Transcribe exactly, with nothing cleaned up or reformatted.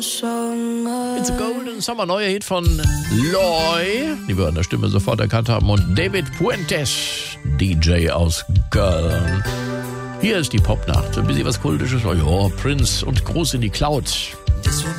It's a Golden Summer, neuer Hit von Loy, die wir an der Stimme sofort erkannt haben, und David Puentes, D J aus Köln. Hier ist die Popnacht, ein bisschen was Kultisches, oh ja, Prince und Gruß in die Cloud. This will